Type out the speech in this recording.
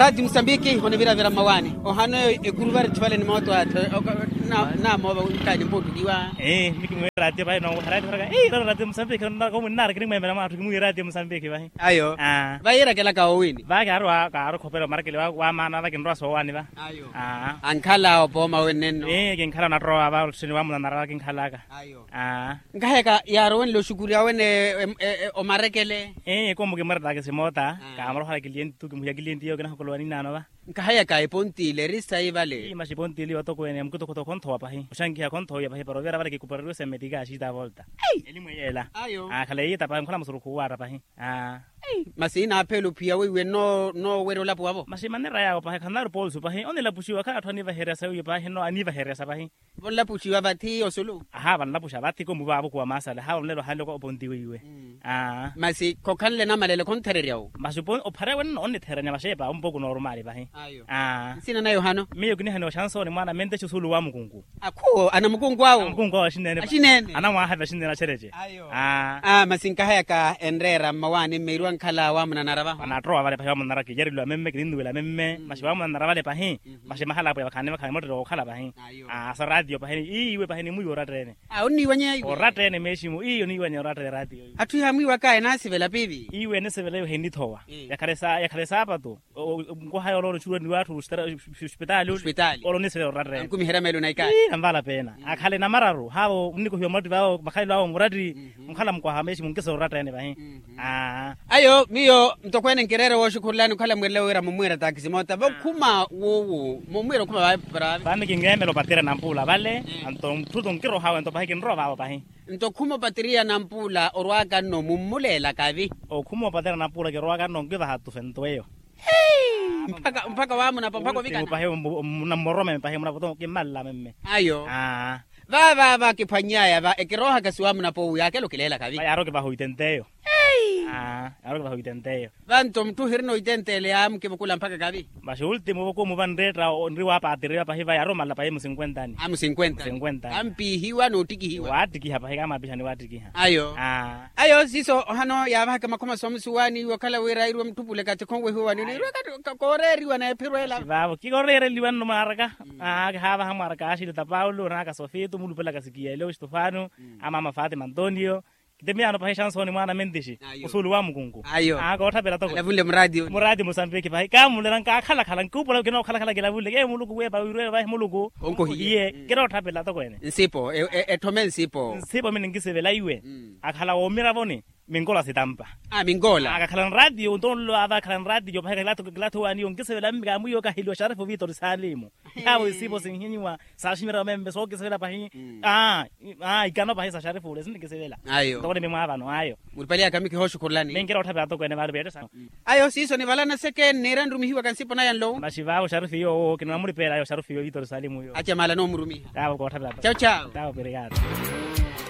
Radio Msambiki honevira vera mawani ohano ekuruvari tivale ni moto na moba ukani mbodu diwa miki mu radio bai no radio Msambiki na ko munara kini mwemera matu mu radio Msambiki bai ayo bayira kela ka owini ba ka khopelo marakele wa mana ba kinro so wani ba ayo ankhala oboma weneno kinkhala na trowa ba sini wa munara kinkhalaka ayo ngaheka yaro wen lo shukuri awene o marekele ko mu ke marda ke semota ka amro hala client tu ke mu ya client yo ke na ko lwani nano ba ngahaya ka ipontile risa ibale masipontile otoko ene mkuto kontho pa hi ushangia kontho ya pa pero vera vale ke kuperero se medica ashita volta elimu yela ayo khale yita pa nkhola musuru kuwara pa hi masina aphelo phia wewe no wero lapo wabo masimanera yao pa khana polsu pa hi onela pushiwa kha athani va heresa uye pa hi no ani va heresa pa hi bolla pushiwa bathi osolo va nla pusha bathi ko muba abo kwa masala ha onelo halo ko bondiwe iwe masi kokhanle na malele kontherere yao masipon o phare wen on therenya ba shepa umboku normal pa hi ayo sina nayo hano miyo kini hano chanso ni mwana mente chusulu wa mukungu akho ana mukungu wao mukungu wa shinene ana mwa hava shinene chereje masinka haya ka enrera mawani meirwa nkhala wa mna naraba ana trowa vale pa mna narake jeri lo memme kini ndwela memme mashiwa mna naraba le pa hi mashi mahala pa khane va khane mo khala pa hi sa radio pa hi iwe pa hi mu yora trene uni wanya iwe ora trene meshimu iyo ni wanya ora radio atu ya mwiwa ka na sivela pivi iwe ne sevela yo hendi thowa ya khalesa pa to ko hayo lo chulo ni watu hospital olo ne sevela ora trene ngumi hera melo naika amvala pena akhale na mararu hawo niko hiyo moti vao bakhali lawo muradi mkhala mkwa hameshi munkese ora trene pa hi ayo miyo mtokwene nkerere wo shukurlani khala mwele wera mumwera takisimota bakhuma wo mumwera kuma ba brave bami kingemelo patira nampula vale anto mthuto nkiro hawo ento bahi kinro vao pahi nto khuma patiria nampula orwaka no mumulela kavi o khuma patira nampula ke rwaka no ngiva hatu fentoyo mpaka wa muna mpaka vikana pahi muna morome pahi muna boto ke malla memme ayo va kipanyaya va ekiroha kasiwa muna po yake lo kilela kavi ayaro ke baho itenteyo ahora que bajo itenteo vanto mtu hirno itentele am ke bokula mpaka kavi basi ultimo boko mu bandretra nriwa pa atiriwa pa hiva ya Roma la pa 50 ni am 50 ampi hiwa no tiki hiwa watiki hapa hika mabishani watiki ha ayo siso hano ya baka makoma somsuwani wakala wera irwa mtupule kate kongwe huwa ni irwa koreri wana epirwela babo kikorere liwan no maraka hava hamaraka ashile ta Paulo na ka Sofito mulupela kasikia leo Stefano ama Fatima Antonio Demiano pa chanson mwana mendishi usulu wa mukungu akotha pela to lavule muradi Mozambique pa kamu le nka khala nkupula kino khala ke lavule ke muluku we ba wirwe ba muluku konko hiye kero thapela to kwene nsipo ethome nsipo mina ngisebela iwe akhala o mira bone mingola sitampa mingola akakhala radio ndonlo abakhala radio phaka glato wani ngisebela mbika muyo ka hilo Sharifu Victor Salimu yabo isipo sinhinywa sashimira membe so ngisebela pa hi ikano pa hi Sharifu le singisebela ayo ndone memwa no ayo muripalia kamiki hosho kurlani mengera uthapela to kwene bali bete sa ayo siso ni valana seke nerandru mihiwa kansipo na yanlo bashivao Sharifu yo kinamuri pela yo Sharifu Victor Salimu yo acha mala no murumi yabo ko uthapela ciao obrigado